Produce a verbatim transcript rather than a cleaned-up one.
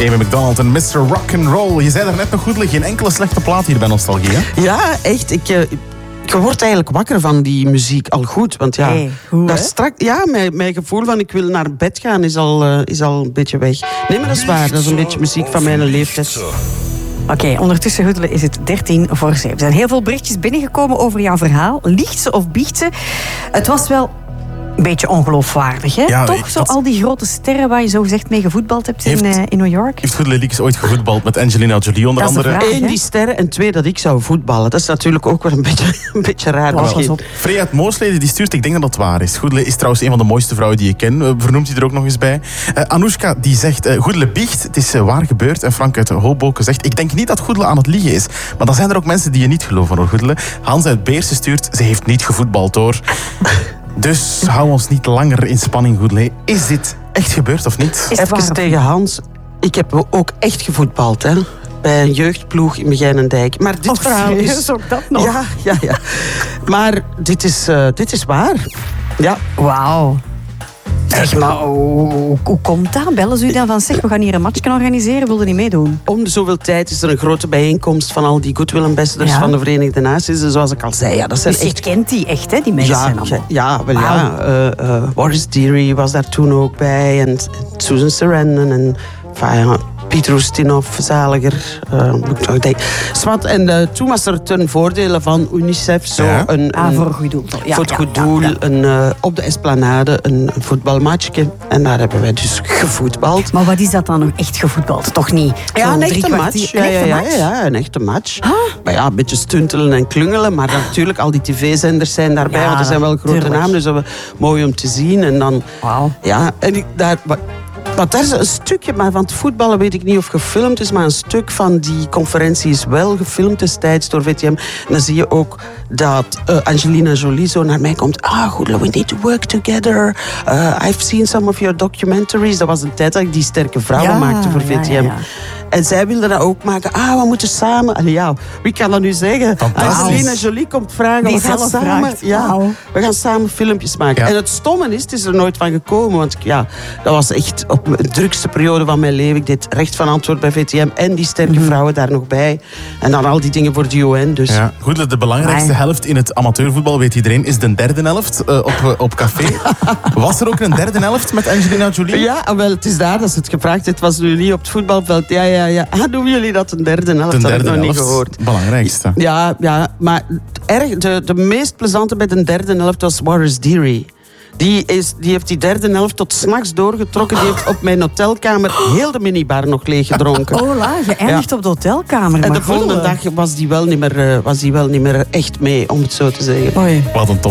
Amy McDonald en mister Rock'n'Roll. Je zei daar net nog goed, geen enkele slechte plaat hier bij Nostalgie, hè? Ja, echt. Ik... Uh, Je wordt eigenlijk wakker van die muziek al goed. Want ja, hey, goed, daar strak, ja mijn, mijn gevoel van ik wil naar bed gaan is al, uh, is al een beetje weg. Nee, maar dat is waar. Dat is een beetje muziek van mijn leeftijd. Oké, okay, ondertussen Goedele is het dertien voor zeven. Er zijn heel veel berichtjes binnengekomen over jouw verhaal. Liegt ze of biecht ze? Het was wel een beetje ongeloofwaardig, hè? Ja, toch? Zo dat... al die grote sterren waar je zo gezegd mee gevoetbald hebt in, heeft, uh, in New York. Heeft Goedele Liekes ooit gevoetbald met Angelina Jolie onder dat andere? Vraag, Eén die sterren en twee dat ik zou voetballen. Dat is natuurlijk ook wel een beetje, een beetje raar. Wow. Freya uit Moosleden die stuurt, ik denk dat dat waar is. Goedele is trouwens een van de mooiste vrouwen die je ken. Vernoemt hij er ook nog eens bij. Uh, Anoushka die zegt, uh, Goedele biecht, het is uh, waar gebeurd. En Frank uit Hoboken zegt, ik denk niet dat Goedele aan het liegen is. Maar dan zijn er ook mensen die je niet geloven hoor, Goedele. Hans uit Beersen stuurt, ze heeft niet gevoetbald hoor. Dus hou ons niet langer in spanning, Goedele. Is dit echt gebeurd of niet? Even tegen Hans. Ik heb ook echt gevoetbald, hè. Bij een jeugdploeg in Begijnendijk. Maar dit oh, verhaal is... ook dat nog? Ja, ja, ja. Maar dit is, uh, dit is waar. Ja. Wauw. Zeg maar, hoe, hoe komt dat? Bellen ze u dan van, zeg, we gaan hier een match organiseren, wilde niet meedoen? Om de zoveel tijd is er een grote bijeenkomst van al die Goodwill Ambassadors ja. van de Verenigde Naties. En zoals ik al zei, ja, dat zijn dus echt... je kent die echt, hè, die mensen? Ja, ja, ja, wel, wow. ja. Uh, uh, Boris Deary was daar toen ook bij. En, en Susan Sarandon en... Enfin, Pieter Ustinov, zaliger. Uh, Swat. En uh, toen was er ten voordele van UNICEF zo ja. een, een... Ah, voor een goed doel. Ja, voor het goed ja, doel. ja, ja. Een, uh, op de Esplanade een, een voetbalmatchje. En daar hebben wij dus gevoetbald. Maar wat is dat dan nog echt gevoetbald? Toch niet? Ja, zo een echte match. Een ja, echte ja, match? Ja, ja, een echte match. Huh? Maar ja, een beetje stuntelen en klungelen. Maar natuurlijk, al die tv-zenders zijn daarbij. Ja, want er zijn wel grote tuurlijk. namen. Dus dat was mooi om te zien. En dan... Wauw. Ja, en ik, daar... Want daar is een stukje, maar van het voetballen weet ik niet of gefilmd is, maar een stuk van die conferentie is wel gefilmd destijds door V T M. En dan zie je ook dat uh, Angelina Jolie zo naar mij komt. Ah, goed, we need to work together. Uh, I've seen some of your documentaries. Dat was een tijd dat ik die sterke vrouwen ja, maakte voor V T M. Ja, ja, ja. En zij wilde dat ook maken. Ah, we moeten samen... Allee, ja, wie kan dat nu zeggen? Angelina Jolie komt vragen. Die we gaan samen, vraagt. ja, Wow. we gaan samen filmpjes maken. Ja. En het stomme is, het is er nooit van gekomen. Want ja, dat was echt op de drukste periode van mijn leven. Ik deed recht van antwoord bij V T M. En die sterke mm-hmm. vrouwen daar nog bij. En dan al die dingen voor de U N. Dus. Ja. Goed, de belangrijkste Amai. helft in het amateurvoetbal, weet iedereen, is de derde helft uh, op, uh, op café. Was er ook een derde helft met Angelina Jolie? Ja, wel, het is daar dat ze het gevraagd. Het was nu niet op het voetbalveld. Ja, ja, ja. Ah, doen jullie dat een derde helft? Dat heb ik nog niet gehoord. Belangrijkste. Ja, ja, maar erg, de, de meest plezante bij de derde helft was Boris Deary. Die, is, die heeft die derde helft tot 's nachts doorgetrokken. Die heeft op mijn hotelkamer heel de minibar nog leeg gedronken. Oh la, je eindigt ja. op de hotelkamer. En maar de volgende goed, dag was die, wel niet meer, was die wel niet meer echt mee, om het zo te zeggen. Oei. Wat een top.